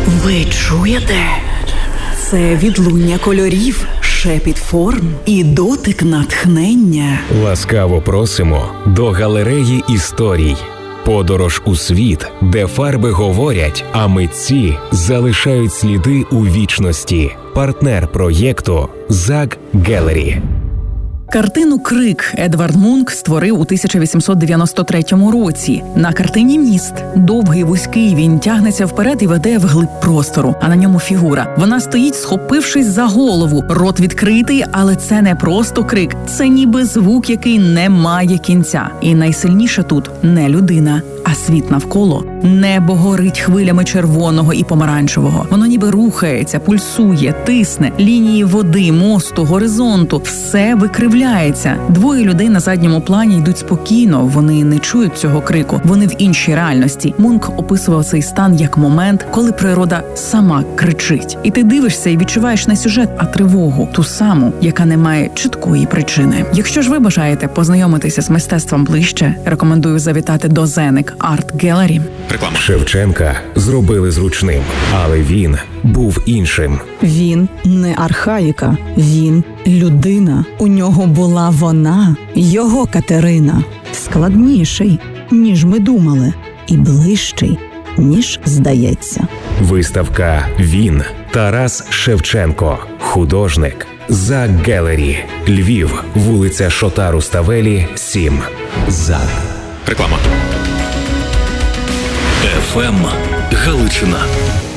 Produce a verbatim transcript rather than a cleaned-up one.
Ви чуєте? Це відлуння кольорів, шепіт форм і дотик натхнення. Ласкаво просимо до галереї історій. Подорож у світ, де фарби говорять, а митці залишають сліди у вічності. Партнер проєкту «Зак Гелері». Картину «Крик» Едвард Мунк створив у тисяча вісімсот дев'яносто третьому році. На картині міст. Довгий, вузький, він тягнеться вперед і веде вглиб простору, а на ньому фігура. Вона стоїть, схопившись за голову. Рот відкритий, але це не просто крик. Це ніби звук, який не має кінця. І найсильніше тут не людина, а світ навколо. Небо горить хвилями червоного і помаранчевого. Воно ніби рухається, пульсує, тисне. Лінії води, мосту, горизонту – все викривляється. Двоє людей на задньому плані йдуть спокійно, вони не чують цього крику. Вони в іншій реальності. Мунк описував цей стан як момент, коли природа сама кричить. І ти дивишся і відчуваєш не сюжет, а тривогу. Ту саму, яка не має чіткої причини. Якщо ж ви бажаєте познайомитися з мистецтвом ближче, рекомендую завітати до Зеник Арт Гелері. Реклама. Шевченка зробили зручним, але він був іншим. Він не архаїка, він людина. У нього була вона, його Катерина. Складніший, ніж ми думали, і ближчий, ніж здається. Виставка «Він» Тарас Шевченко, художник. Зак Гелері, Львів, вулиця Шота Руставелі, сім. Зак. Реклама. еф ем Галичина.